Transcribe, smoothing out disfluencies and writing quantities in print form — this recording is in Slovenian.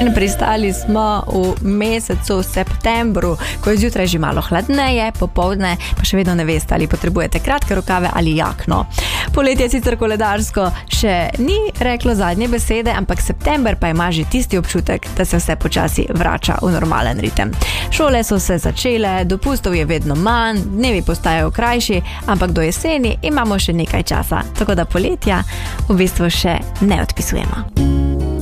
In pristali smo v mesecu septembru, ko je zjutraj že malo hladneje, popoldne pa še vedno ne veste, ali potrebujete kratke rokave ali jakno. Poletje sicer koledarsko še ni reklo zadnje besede, ampak september pa ima že tisti občutek, da se vse počasi vrača v normalen ritem. Šole so se začele, dopustov je vedno manj, dnevi postajajo krajši, ampak do jeseni imamo še nekaj časa, tako da poletja v bistvu še ne odpisujemo.